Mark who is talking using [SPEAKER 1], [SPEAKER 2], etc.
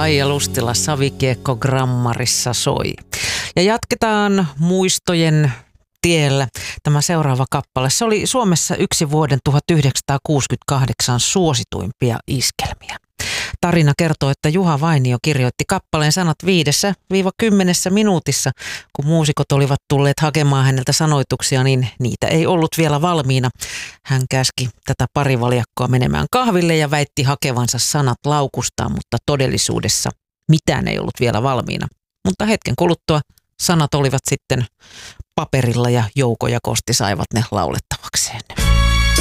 [SPEAKER 1] Aija Lustila Savikiekko Grammarissa soi. Ja jatketaan muistojen tiellä. Tämä seuraava kappale, se oli Suomessa yksi vuoden 1968 suosituimpia iskelmiä. Tarina kertoo, että Juha Vainio kirjoitti kappaleen sanat 5-10 minuutissa. Kun muusikot olivat tulleet hakemaan häneltä sanoituksia, niin niitä ei ollut vielä valmiina. Hän käski tätä parivaljakkoa menemään kahville ja väitti hakevansa sanat laukustaan, mutta todellisuudessa mitään ei ollut vielä valmiina. Mutta hetken kuluttua sanat olivat sitten paperilla ja Jouko ja Kosti saivat ne laulettavakseen.